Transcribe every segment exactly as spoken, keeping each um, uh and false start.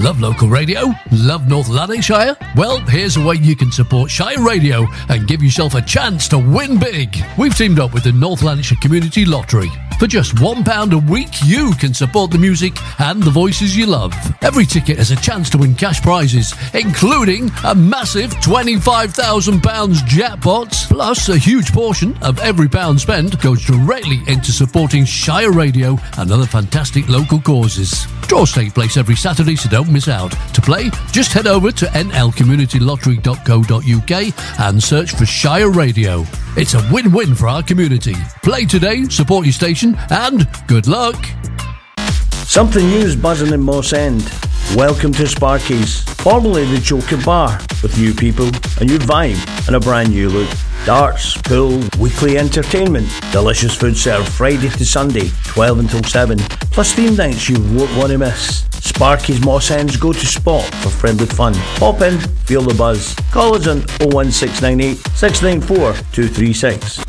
Love local radio? Love North Lanarkshire? Well, here's a way you can support Shire Radio and give yourself a chance to win big. We've teamed up with the North Lanarkshire Community Lottery. For just one pound a week, you can support the music and the voices you love. Every ticket has a chance to win cash prizes, including a massive twenty-five thousand pounds jackpot. Plus, a huge portion of every pound spent goes directly into supporting Shire Radio and other fantastic local causes. Draws take place every Saturday, so don't miss out. To play, just head over to n l community lottery dot co dot u k and search for Shire Radio. It's a win-win for our community. Play today, support your station, and good luck. Something new is buzzing in Moss End. Welcome to Sparky's, formerly the Joker Bar, with new people, a new vibe and a brand new look. Darts, pool, weekly entertainment, delicious food served Friday to Sunday, twelve until seven, plus theme nights you won't want to miss. Sparky's Moss End's go-to spot for friendly fun. Pop in, feel the buzz. Call us on oh one six nine eight, six nine four, two three six.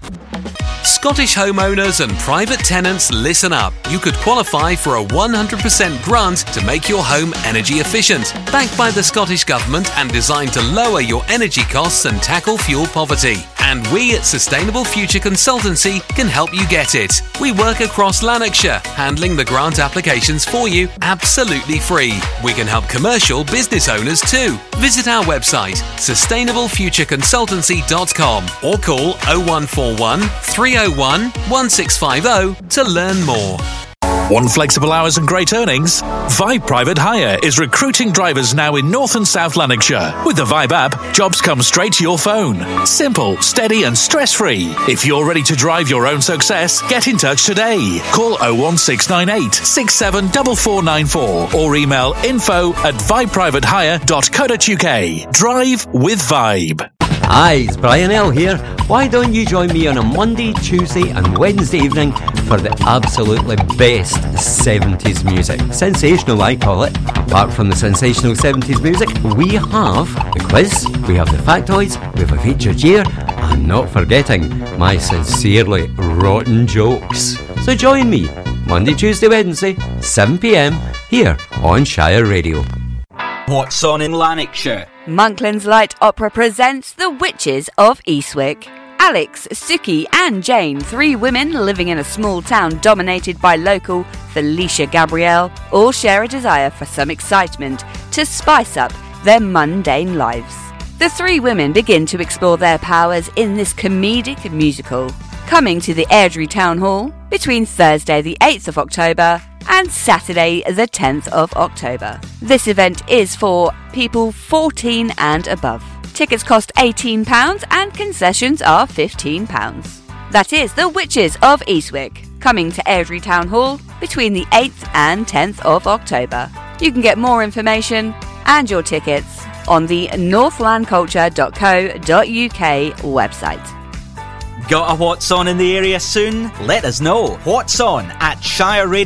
Scottish homeowners and private tenants, listen up. You could qualify for a one hundred percent grant to make your home energy efficient. Backed by the Scottish Government and designed to lower your energy costs and tackle fuel poverty. And we at Sustainable Future Consultancy can help you get it. We work across Lanarkshire, handling the grant applications for you absolutely free. We can help commercial business owners too. Visit our website, sustainable future consultancy dot com, or call oh one four one, three oh one, one six five oh to learn more. Want flexible hours and great earnings? Vibe Private Hire is recruiting drivers now in North and South Lanarkshire. With the Vibe app, jobs come straight to your phone. Simple, steady and stress-free. If you're ready to drive your own success, get in touch today. Call oh one six nine eight, six seven four four nine four or email info at vibe private hire dot co dot u k. Drive with Vibe. Hi, it's Brian L here. Why don't you join me on a Monday, Tuesday and Wednesday evening for the absolutely best seventies music. Sensational, I call it. Apart from the sensational seventies music, we have the quiz, we have the factoids, we have a featured year, and not forgetting my sincerely rotten jokes. So join me, Monday, Tuesday, Wednesday, seven p m, here on Shire Radio. What's on in Lanarkshire? Monklands Light Opera presents The Witches of Eastwick. Alex, Suki and Jane, three women living in a small town dominated by local Felicia Gabrielle, all share a desire for some excitement to spice up their mundane lives. The three women begin to explore their powers in this comedic musical, coming to the Airdrie Town Hall between Thursday the eighth of October and Saturday the tenth of October. This event is for people fourteen and above. Tickets cost eighteen pounds and concessions are fifteen pounds. That is The Witches of Eastwick, coming to Airdrie Town Hall between the eighth and tenth of October. You can get more information and your tickets on the northland culture dot co dot u k website. Got a What's On in the area soon? Let us know. What's On at Shire Radio.